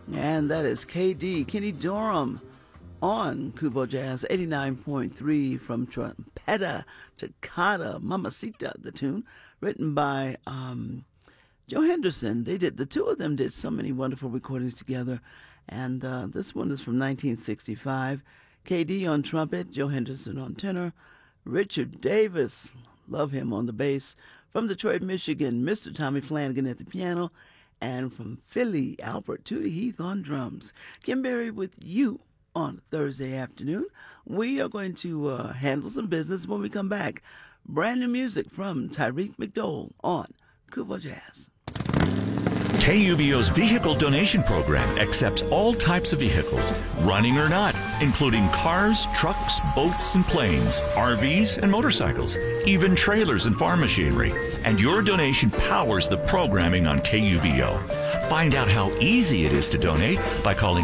And that is KD, Kenny Dorham, on Kubo Jazz 89.3 from Trompeta Toccata, Mamacita, the tune, written by Joe Henderson. The two of them did so many wonderful recordings together. And this one is from 1965. KD on trumpet, Joe Henderson on tenor, Richard Davis, love him, on the bass. From Detroit, Michigan, Mr. Tommy Flanagan at the piano. And from Philly, Albert Tootie Heath on drums. Kim Berry with you on Thursday afternoon. We are going to handle some business when we come back. Brand new music from Tyreek McDowell on Kubo Jazz. KUVO's vehicle donation program accepts all types of vehicles, running or not, including cars, trucks, boats, and planes, RVs, and motorcycles, even trailers and farm machinery. And your donation powers the programming on KUVO. Find out how easy it is to donate by calling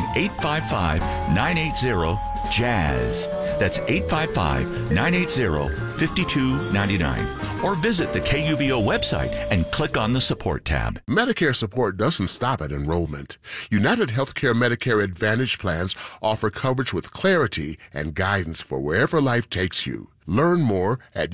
855-980-JAZZ. That's 855-980-5299. Or visit the KUVO website and click on the Support tab. Medicare support doesn't stop at enrollment. United Healthcare Medicare Advantage plans offer coverage with clarity and guidance for wherever life takes you. Learn more at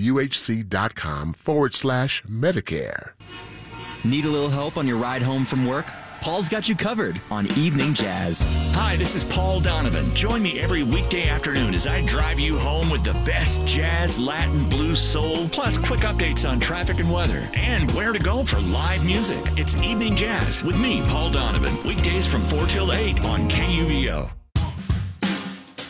uhc.com/Medicare. Need a little help on your ride home from work? Paul's got you covered on Evening Jazz. Hi, this is Paul Donovan. Join me every weekday afternoon as I drive you home with the best jazz, Latin, blues, soul, plus quick updates on traffic and weather, and where to go for live music. It's Evening Jazz with me, Paul Donovan, weekdays from 4 till 8 on KUVO.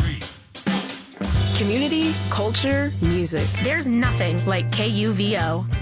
Community, culture, music. There's nothing like KUVO.